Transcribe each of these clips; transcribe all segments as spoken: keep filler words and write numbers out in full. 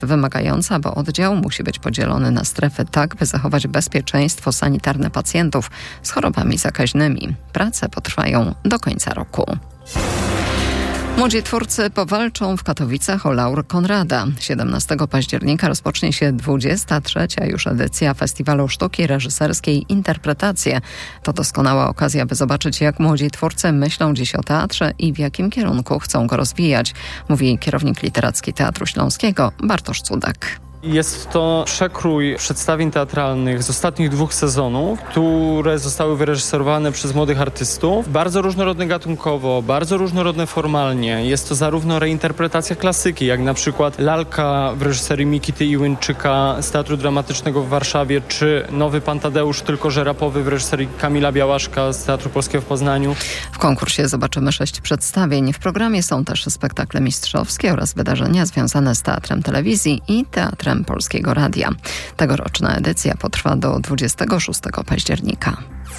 wymagająca, bo oddział musi być podzielony na strefy tak, by zachować bezpieczeństwo sanitarne pacjentów z chorobami zakaźnymi. Prace potrwają do końca roku. Młodzi twórcy powalczą w Katowicach o laur Konrada. siedemnastego października rozpocznie się dwudziesta trzecia już edycja Festiwalu Sztuki Reżyserskiej Interpretacje. To doskonała okazja, by zobaczyć, jak młodzi twórcy myślą dziś o teatrze i w jakim kierunku chcą go rozwijać, mówi kierownik literacki Teatru Śląskiego Bartosz Cudak. Jest to przekrój przedstawień teatralnych z ostatnich dwóch sezonów, które zostały wyreżyserowane przez młodych artystów. Bardzo różnorodne gatunkowo, bardzo różnorodne formalnie. Jest to zarówno reinterpretacja klasyki, jak na przykład Lalka w reżyserii Mikity Iłyńczyka z Teatru Dramatycznego w Warszawie, czy Nowy Pan Tadeusz, tylko że rapowy w reżyserii Kamila Białaszka z Teatru Polskiego w Poznaniu. W konkursie zobaczymy sześć przedstawień. W programie są też spektakle mistrzowskie oraz wydarzenia związane z teatrem telewizji i teatrem Polskiego Radia. Tegoroczna edycja potrwa do dwudziestego szóstego października.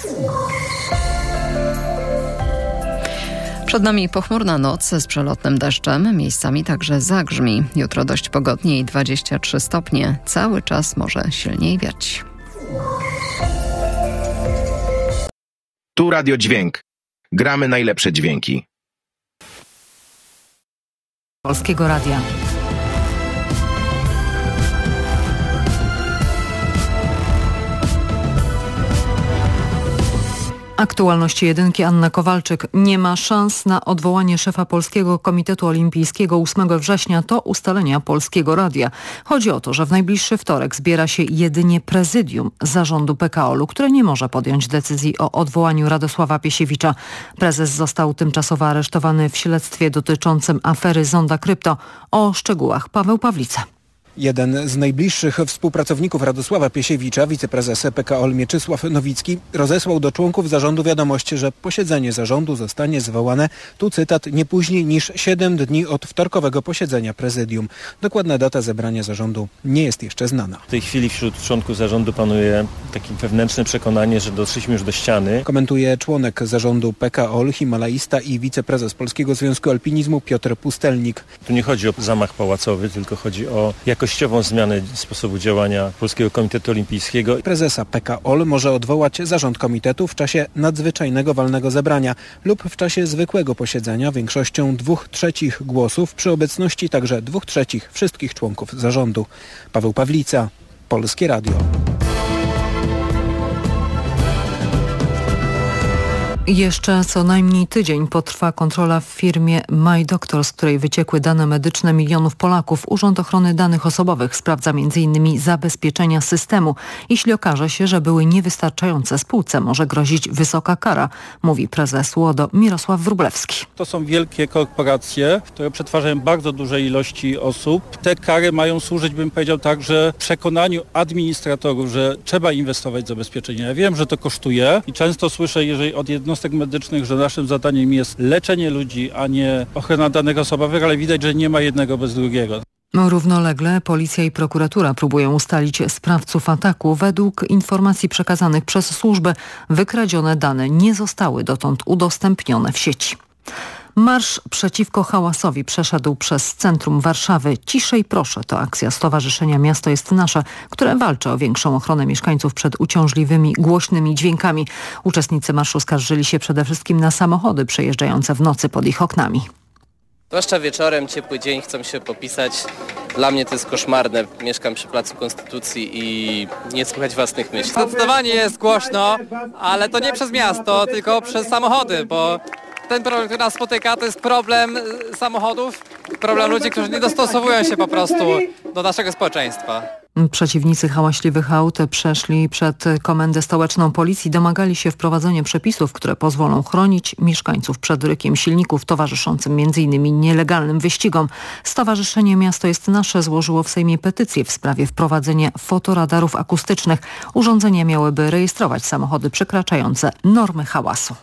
Przed nami pochmurna noc z przelotnym deszczem, miejscami także zagrzmi. Jutro dość pogodnie i dwadzieścia trzy stopnie. Cały czas może silniej wiać. Tu Radio Dźwięk. Gramy najlepsze dźwięki. Polskiego Radia. Aktualności jedynki, Anna Kowalczyk. Nie ma szans na odwołanie szefa Polskiego Komitetu Olimpijskiego ósmego września. To ustalenia Polskiego Radia. Chodzi o to, że w najbliższy wtorek zbiera się jedynie prezydium zarządu P K O L-u, które nie może podjąć decyzji o odwołaniu Radosława Piesiewicza. Prezes został tymczasowo aresztowany w śledztwie dotyczącym afery Zonda Krypto. O szczegółach Paweł Pawlica. Jeden z najbliższych współpracowników Radosława Piesiewicza, wiceprezes P K O L Mieczysław Nowicki, rozesłał do członków zarządu wiadomość, że posiedzenie zarządu zostanie zwołane, tu cytat, nie później niż siedem dni od wtorkowego posiedzenia prezydium. Dokładna data zebrania zarządu nie jest jeszcze znana. W tej chwili wśród członków zarządu panuje takie wewnętrzne przekonanie, że doszliśmy już do ściany. Komentuje członek zarządu P K O L, himalaista i wiceprezes Polskiego Związku Alpinizmu Piotr Pustelnik. Tu nie chodzi o zamach pałacowy, tylko chodzi o jakościową zmianę sposobu działania Polskiego Komitetu Olimpijskiego. Prezesa P K O L może odwołać zarząd komitetu w czasie nadzwyczajnego walnego zebrania lub w czasie zwykłego posiedzenia większością dwóch trzecich głosów przy obecności także dwóch trzecich wszystkich członków zarządu. Paweł Pawlica, Polskie Radio. Jeszcze co najmniej tydzień potrwa kontrola w firmie MyDoctor, z której wyciekły dane medyczne milionów Polaków. Urząd Ochrony Danych Osobowych sprawdza m in zabezpieczenia systemu. Jeśli okaże się, że były niewystarczające, spółce może grozić wysoka kara, mówi prezes łodo Mirosław Wróblewski. To są wielkie korporacje, które przetwarzają bardzo duże ilości osób. Te kary mają służyć, bym powiedział tak, że przekonaniu administratorów, że trzeba inwestować w zabezpieczenia. Ja wiem, że to kosztuje i często słyszę, jeżeli od jednostek medycznych, że naszym zadaniem jest leczenie ludzi, a nie ochrona danych osobowych, ale widać, że nie ma jednego bez drugiego. Równolegle policja i prokuratura próbują ustalić sprawców ataku. Według informacji przekazanych przez służby wykradzione dane nie zostały dotąd udostępnione w sieci. Marsz przeciwko hałasowi przeszedł przez centrum Warszawy. Ciszej proszę to akcja Stowarzyszenia Miasto jest Nasze, które walczy o większą ochronę mieszkańców przed uciążliwymi, głośnymi dźwiękami. Uczestnicy marszu skarżyli się przede wszystkim na samochody przejeżdżające w nocy pod ich oknami. Zwłaszcza wieczorem, ciepły dzień, chcą się popisać. Dla mnie to jest koszmarne. Mieszkam przy Placu Konstytucji i nie słychać własnych myśli. Zdecydowanie jest głośno, ale to nie przez miasto, tylko przez samochody, bo ten problem, który nas spotyka, to jest problem samochodów, problem ludzi, którzy nie dostosowują się po prostu do naszego społeczeństwa. Przeciwnicy hałaśliwych aut przeszli przed Komendę Stołeczną Policji, domagali się wprowadzenia przepisów, które pozwolą chronić mieszkańców przed rykiem silników towarzyszącym między innymi nielegalnym wyścigom. Stowarzyszenie Miasto jest Nasze złożyło w Sejmie petycję w sprawie wprowadzenia fotoradarów akustycznych. Urządzenia miałyby rejestrować samochody przekraczające normy hałasu.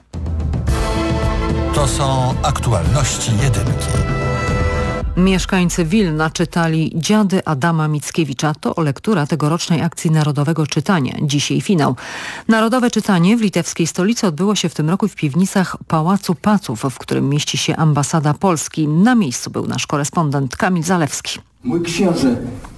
To są aktualności jedynki. Mieszkańcy Wilna czytali Dziady Adama Mickiewicza. To lektura tegorocznej akcji Narodowego Czytania. Dzisiaj finał. Narodowe czytanie w litewskiej stolicy odbyło się w tym roku w piwnicach Pałacu Paców, w którym mieści się ambasada Polski. Na miejscu był nasz korespondent Kamil Zalewski. Mój księże,